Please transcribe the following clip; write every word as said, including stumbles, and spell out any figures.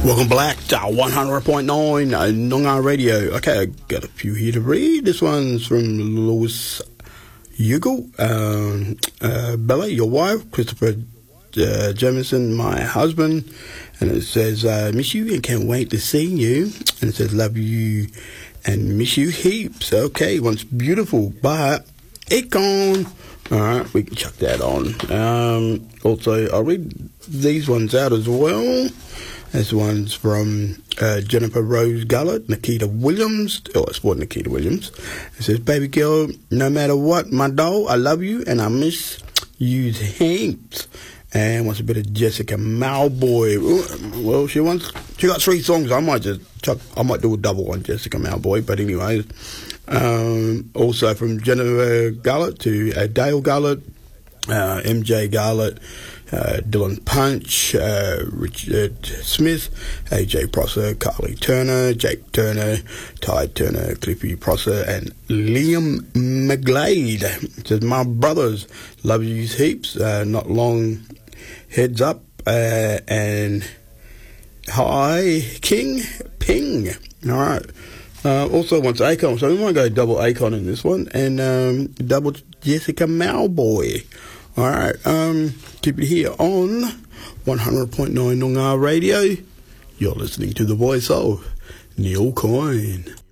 Welcome back to one hundred point nine Noongar Radio. Okay, I got a few here to read. This one's from Louis Hugo, um, uh, Bella, your wife, Christopher uh, Jamison, my husband, and it says, uh, miss you and can't wait to see you, and it says, love you and miss you heaps. Okay, one's beautiful, but it gone. Alright, we can chuck that on. Um, also, I'll read these ones out as well. This one's from uh, Jennifer Rose Gullett, Nikita Williams. Oh, it's for Nikita Williams. It says, baby girl, no matter what, my doll, I love you and I miss you heaps. And wants a bit of Jessica Malboy. Well, she wants, she got three songs. I might just chuck, I might do a double on Jessica Malboy. But anyways, um, also from Jennifer Gullett to uh, Dale Gullett, uh, M J Gullett, Uh, Dylan Punch, uh, Richard Smith, A J Prosser, Carly Turner, Jake Turner, Ty Turner, Cliffy Prosser, and Liam McGlade. It says, my brothers, love you heaps, uh, not long, heads up, uh, and hi, King Ping. Alright. Uh, also wants Akon, so we might go double Akon in this one, and um, double Jessica Malboy. Alright, um, keep it here on one hundred point nine Noongar Radio. You're listening to the voice of Neil Coyne.